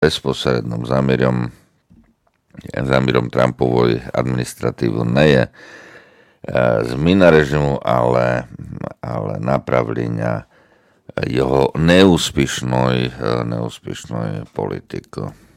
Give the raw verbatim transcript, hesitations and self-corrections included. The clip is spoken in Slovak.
bezposrednom zámerom, zámerom Trumpovej administratívy nie je zmena režimu, ale, ale napravlenia jeho neúspešnej, neúspešnej politiky.